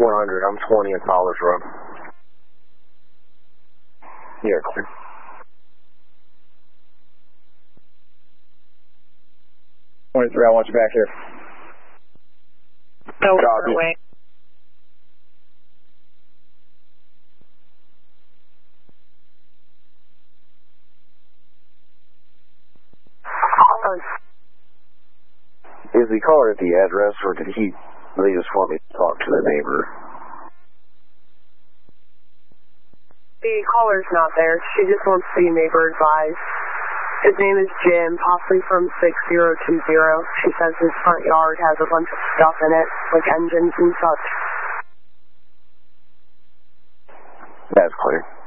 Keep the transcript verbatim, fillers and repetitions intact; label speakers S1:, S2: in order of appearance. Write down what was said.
S1: one hundred. I'm twenty at Fowler's Road. Yeah, clear.
S2: twenty-three, I want you back here.
S3: No, further away.
S1: Is the caller at the address, or did he, they just want me to talk to the neighbor?
S3: The caller's not there. She just wants the neighbor advised. His name is Jim, possibly from six zero two zero. She says his front yard has a bunch of stuff in it, like engines and such.
S1: That's clear.